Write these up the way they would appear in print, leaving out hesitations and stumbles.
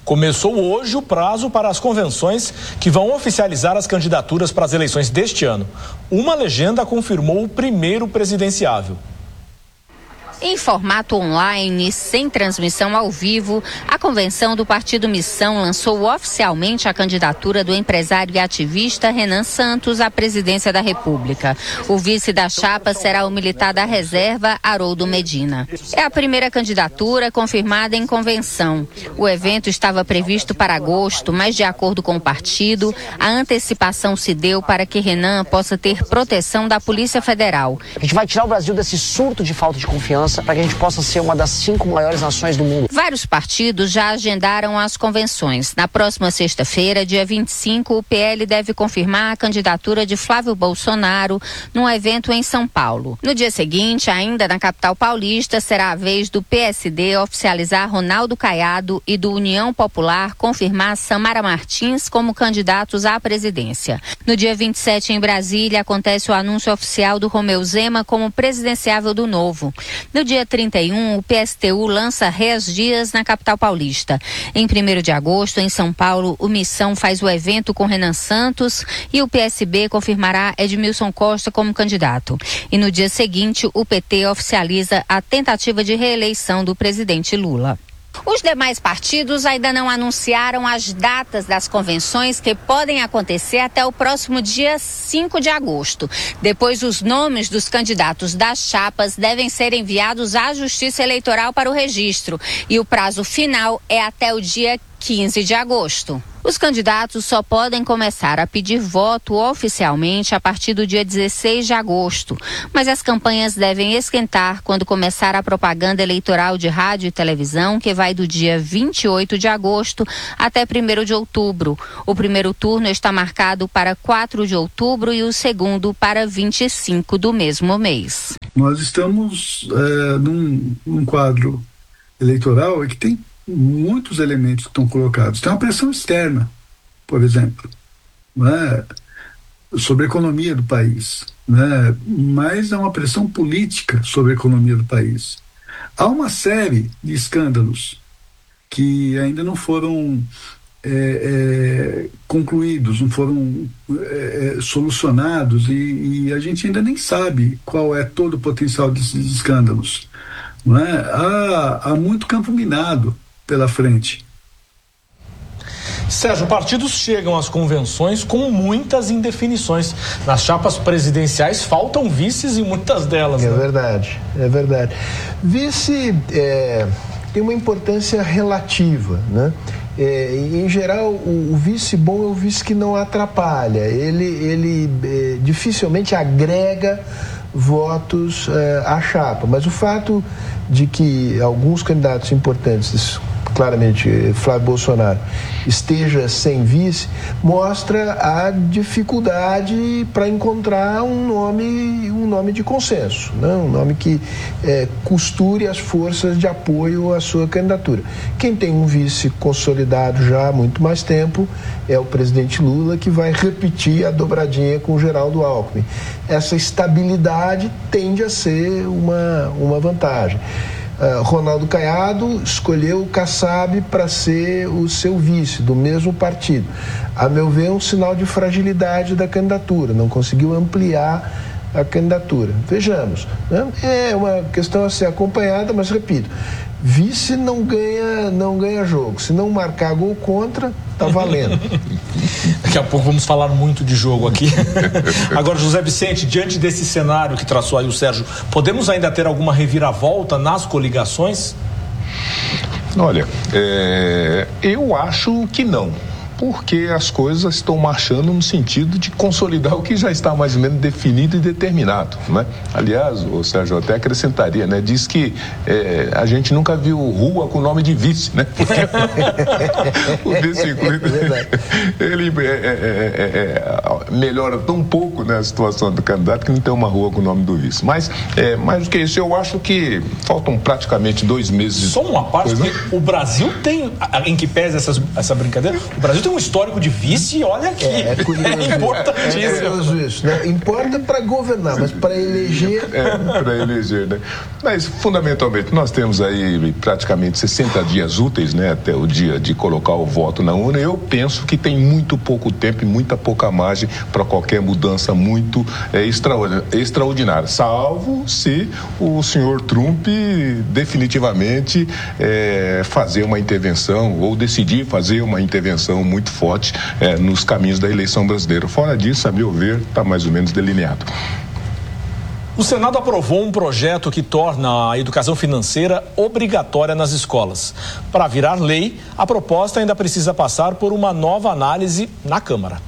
Começou hoje o prazo para as convenções que vão oficializar as candidaturas para as eleições deste ano. Uma legenda confirmou o primeiro presidenciável. Em formato online, sem transmissão ao vivo, a convenção do Partido Missão lançou oficialmente a candidatura do empresário e ativista Renan Santos à presidência da República. O vice da chapa será o militar da reserva, Haroldo Medina. É a primeira candidatura confirmada em convenção. O evento estava previsto para agosto, mas de acordo com o partido, a antecipação se deu para que Renan possa ter proteção da Polícia Federal. A gente vai tirar o Brasil desse surto de falta de confiança para que a gente possa ser uma das 5 maiores nações do mundo. Vários partidos já agendaram as convenções. Na próxima sexta-feira, dia 25, o PL deve confirmar a candidatura de Flávio Bolsonaro num evento em São Paulo. No dia seguinte, ainda na capital paulista, será a vez do PSD oficializar Ronaldo Caiado e do União Popular confirmar Samara Martins como candidatos à presidência. No dia 27, em Brasília, acontece o anúncio oficial do Romeu Zema como presidenciável do Novo. No dia 31, o PSTU lança Reas Dias na capital paulista. Em 1º de agosto, em São Paulo, o Missão faz o evento com Renan Santos e o PSB confirmará Edmilson Costa como candidato. E no dia seguinte, o PT oficializa a tentativa de reeleição do presidente Lula. Os demais partidos ainda não anunciaram as datas das convenções que podem acontecer até o próximo dia 5 de agosto. Depois, os nomes dos candidatos das chapas devem ser enviados à Justiça Eleitoral para o registro. E o prazo final é até o dia 15 de agosto. Os candidatos só podem começar a pedir voto oficialmente a partir do dia 16 de agosto, mas as campanhas devem esquentar quando começar a propaganda eleitoral de rádio e televisão, que vai do dia 28 de agosto até 1º de outubro. O primeiro turno está marcado para 4 de outubro e o segundo para 25 do mesmo mês. Nós estamos num quadro eleitoral que tem muitos elementos que estão colocados. Tem uma pressão externa, por exemplo, né, sobre a economia do país, né, mas há uma pressão política sobre a economia do país. Há uma série de escândalos que ainda não foram concluídos, não foram solucionados e a gente ainda nem sabe qual é todo o potencial desses escândalos. Não é? Há muito campo minado pela frente. Sérgio, partidos chegam às convenções com muitas indefinições. Nas chapas presidenciais faltam vices em muitas delas. É verdade, é verdade. Vice tem uma importância relativa, né? Em geral, o vice bom é o vice que não atrapalha. Ele dificilmente agrega votos à chapa, mas o fato de que alguns candidatos importantes, claramente Flávio Bolsonaro, esteja sem vice, mostra a dificuldade para encontrar um nome de consenso, né? Um nome que costure as forças de apoio à sua candidatura. Quem tem um vice consolidado já há muito mais tempo é o presidente Lula, que vai repetir a dobradinha com o Geraldo Alckmin. Essa estabilidade tende a ser uma vantagem. Ronaldo Caiado escolheu o Kassab para ser o seu vice, do mesmo partido. A meu ver, é um sinal de fragilidade da candidatura, não conseguiu ampliar a candidatura. Vejamos, né? É uma questão a ser acompanhada, mas repito, vice não ganha jogo. Se não marcar gol contra, tá valendo. Daqui a pouco vamos falar muito de jogo aqui. Agora, José Vicente, diante desse cenário que traçou aí o Sérgio, podemos ainda ter alguma reviravolta nas coligações? Olha, eu acho que não, porque as coisas estão marchando no sentido de consolidar o que já está mais ou menos definido e determinado, né? Aliás, o Sérgio até acrescentaria, né? Diz que a gente nunca viu rua com nome de vice, né? Porque o vice incluído, ele melhora tão pouco, né, a situação do candidato que não tem uma rua com o nome do vice. Mas, mais do que isso, eu acho que faltam praticamente 2 meses. Só uma parte, que o Brasil tem, em que pese essa brincadeira, o Brasil tem tem um histórico de vice, olha aqui. É curioso, importantíssimo. É curioso isso, né? Importa para governar, mas para eleger... Para eleger, né? Mas, fundamentalmente, nós temos aí praticamente 60 dias úteis, né? Até o dia de colocar o voto na urna. Eu penso que tem muito pouco tempo e muita pouca margem para qualquer mudança muito extraordinária, salvo se o senhor Trump definitivamente fazer uma intervenção ou decidir fazer uma intervenção muito forte nos caminhos da eleição brasileira. Fora disso, a meu ver, está mais ou menos delineado. O Senado aprovou um projeto que torna a educação financeira obrigatória nas escolas. Para virar lei, a proposta ainda precisa passar por uma nova análise na Câmara.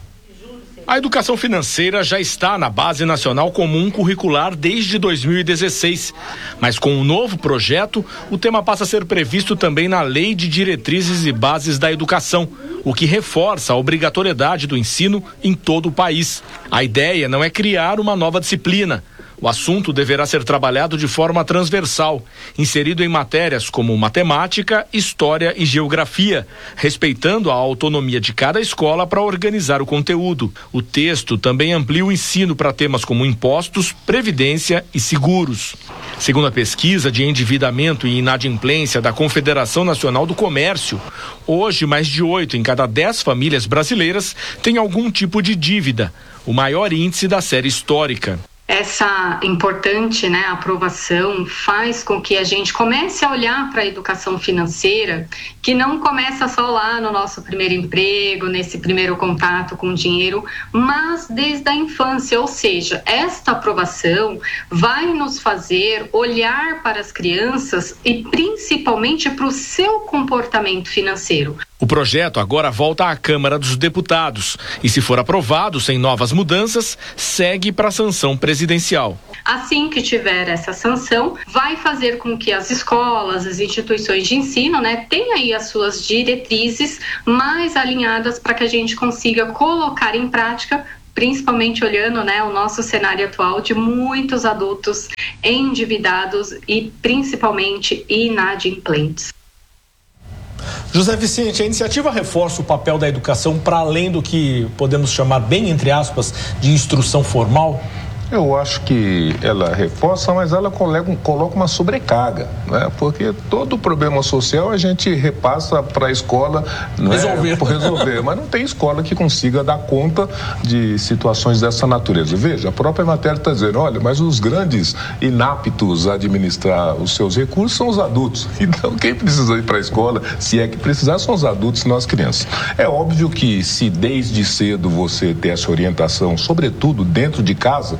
A educação financeira já está na Base Nacional Comum Curricular desde 2016. Mas com o novo projeto, o tema passa a ser previsto também na Lei de Diretrizes e Bases da Educação, o que reforça a obrigatoriedade do ensino em todo o país. A ideia não é criar uma nova disciplina. O assunto deverá ser trabalhado de forma transversal, inserido em matérias como matemática, história e geografia, respeitando a autonomia de cada escola para organizar o conteúdo. O texto também amplia o ensino para temas como impostos, previdência e seguros. Segundo a pesquisa de endividamento e inadimplência da Confederação Nacional do Comércio, hoje mais de 8 em cada 10 famílias brasileiras têm algum tipo de dívida, o maior índice da série histórica. Essa importante, aprovação faz com que a gente comece a olhar para a educação financeira, que não começa só lá no nosso primeiro emprego, nesse primeiro contato com o dinheiro, mas desde a infância. Ou seja, esta aprovação vai nos fazer olhar para as crianças e principalmente para o seu comportamento financeiro. O projeto agora volta à Câmara dos Deputados e, se for aprovado sem novas mudanças, segue para a sanção presidencial. Assim que tiver essa sanção, vai fazer com que as escolas, as instituições de ensino, tenham aí as suas diretrizes mais alinhadas para que a gente consiga colocar em prática, principalmente olhando o nosso cenário atual de muitos adultos endividados e principalmente inadimplentes. José Vicente, a iniciativa reforça o papel da educação para além do que podemos chamar, bem entre aspas, de instrução formal? Eu acho que ela reforça, mas ela coloca uma sobrecarga, né? Porque todo problema social a gente repassa para a escola resolver, mas não tem escola que consiga dar conta de situações dessa natureza. Veja, a própria matéria está dizendo, olha, mas os grandes inaptos a administrar os seus recursos são os adultos. Então, quem precisa ir para a escola, se é que precisar, são os adultos e não as crianças. É óbvio que se desde cedo você ter essa orientação, sobretudo dentro de casa,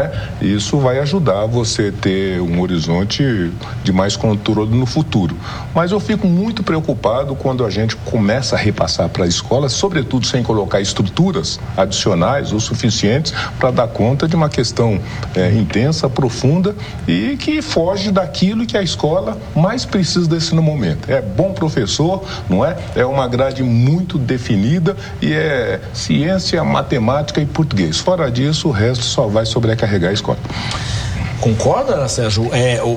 isso vai ajudar você a ter um horizonte de mais controle no futuro. Mas eu fico muito preocupado quando a gente começa a repassar para a escola, sobretudo sem colocar estruturas adicionais ou suficientes para dar conta de uma questão intensa, profunda e que foge daquilo que a escola mais precisa desse no momento. É bom professor, não é? É uma grade muito definida e é ciência, matemática e português. Fora disso, o resto só vai sobrecarregar a escola. Concorda, Sérgio?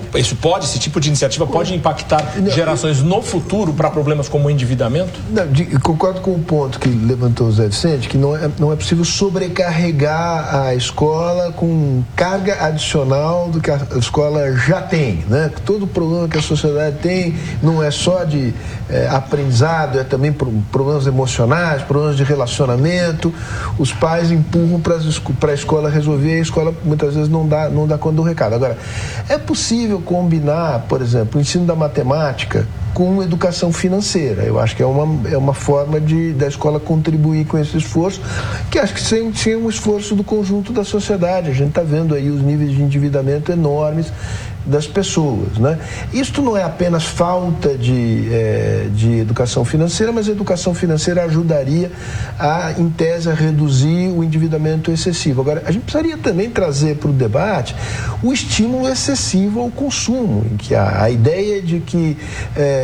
Esse tipo de iniciativa pode impactar gerações no futuro para problemas como o endividamento? Não, concordo com o ponto que levantou o Zé Vicente, que não é possível sobrecarregar a escola com carga adicional do que a escola já tem, né? Todo problema que a sociedade tem não é só de aprendizado, é também problemas emocionais, problemas de relacionamento. Os pais empurram para a escola resolver, a escola muitas vezes não dá conta do recado. Agora, é possível combinar, por exemplo, o ensino da matemática com educação financeira. Eu acho que é uma forma da escola contribuir com esse esforço, que acho que sem um esforço do conjunto da sociedade. A gente está vendo aí os níveis de endividamento enormes das pessoas, né? Isto não é apenas falta de educação financeira, mas a educação financeira ajudaria em tese, a reduzir o endividamento excessivo. Agora, a gente precisaria também trazer para o debate o estímulo excessivo ao consumo, em que a ideia de que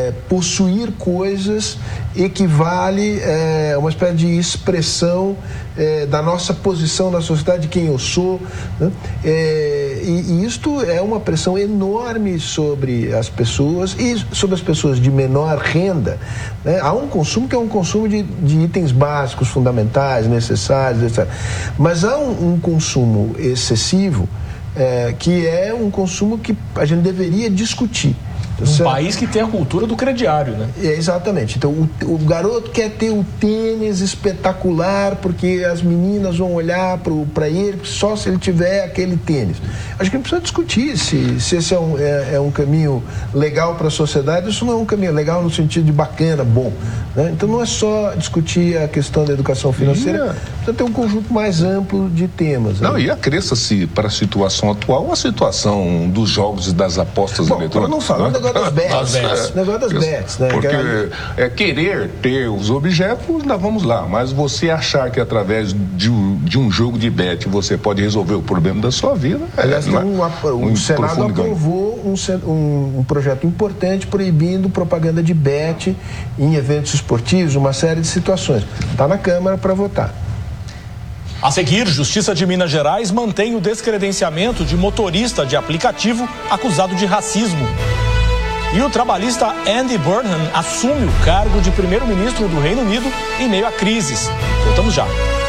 possuir coisas equivale a uma espécie de expressão da nossa posição na sociedade, de quem eu sou, né? E isto é uma pressão enorme sobre as pessoas e sobre as pessoas de menor renda, né? Há um consumo que é um consumo de itens básicos, fundamentais, necessários, etc. Mas há um consumo excessivo que é um consumo que a gente deveria discutir. Um país que tem a cultura do crediário, né? Exatamente. Então, o garoto quer ter o tênis espetacular porque as meninas vão olhar para ele só se ele tiver aquele tênis. Acho que a gente precisa discutir se esse é um caminho legal para a sociedade. Isso não é um caminho legal no sentido de bacana, bom, né? Então, não é só discutir a questão da educação financeira, precisa ter um conjunto mais amplo de temas. Não, né? E acresça-se para a situação atual a situação dos jogos e das apostas eletrônicas. Não falando negócio das bets. Negócio das bets, né? Porque querer ter os objetos, nós vamos lá. Mas você achar que através de um jogo de bet você pode resolver o problema da sua vida. Aliás, o Senado aprovou um projeto importante proibindo propaganda de bet em eventos esportivos, uma série de situações. Está na Câmara para votar. A seguir, Justiça de Minas Gerais mantém o descredenciamento de motorista de aplicativo acusado de racismo. E o trabalhista Andy Burnham assume o cargo de primeiro-ministro do Reino Unido em meio a crises. Voltamos já.